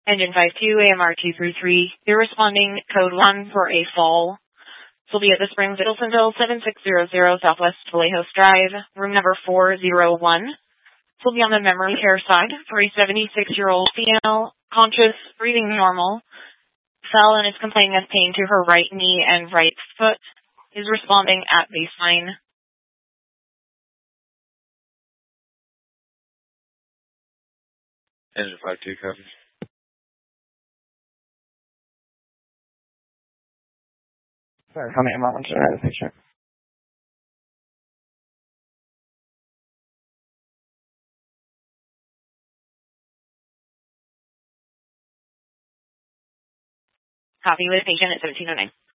Engine 52, AMR 233. You're responding code 1 for a fall. This will be at the Springs Wilsonville 7600 Southwest Vallejos Drive, room number 401. This will be on the memory care side for a 76-year-old female, conscious, breathing normal, fell and is complaining of pain to her right knee and right foot, is responding at baseline. Engine 52 copies. Sorry, coming in, Mom. Should I have a picture? Copy with patient at 1709.